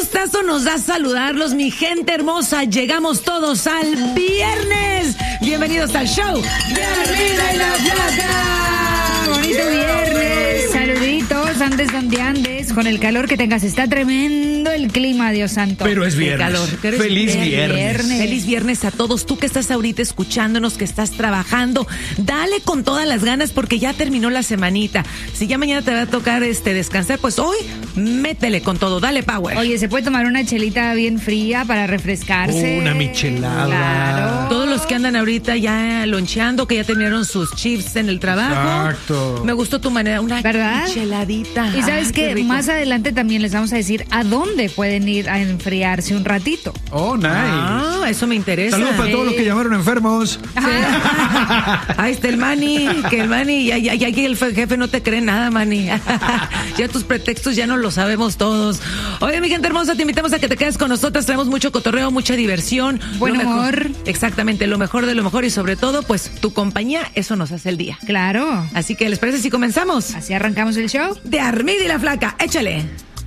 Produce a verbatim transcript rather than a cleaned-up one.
gustazo nos da saludarlos, mi gente hermosa. Llegamos todos al viernes. Bienvenidos al show de Armida y la Flaca. Bonito viernes. Saluditos, andes donde andes. Con el calor que tengas, está tremendo el clima, Dios santo. Pero es viernes. Calor. Pero Feliz es viernes. viernes. Feliz viernes a todos. Tú que estás ahorita escuchándonos, que estás trabajando, dale con todas las ganas porque ya terminó la semanita. Si ya mañana te va a tocar este descansar, pues hoy métele con todo. Dale power. Oye, se puede tomar una chelita bien fría para refrescarse. Una michelada. Claro. Todos los que andan ahorita ya loncheando, que ya terminaron sus shifts en el trabajo. Exacto. Me gustó tu manera, una ¿verdad? micheladita. Y sabes Ay, que rico. más adelante también les vamos a decir a dónde pueden ir a enfriarse un ratito. Oh, nice. Ah, eso me interesa. Saludos para Sí. todos los que llamaron enfermos. Ahí está el Manny, que el Manny, ya, ya, ya que el jefe no te cree nada, Manny. Ya tus pretextos ya no lo sabemos todos. Oye, mi gente hermosa, te invitamos a que te quedes con nosotros. Traemos mucho cotorreo, mucha diversión. Buen Lo mejor- humor. Exactamente, lo mejor de lo mejor y sobre todo, pues, tu compañía, eso nos hace el día. Claro. Así que, ¿les parece si comenzamos? Así arrancamos el show. De Armida y la Flaca, échale.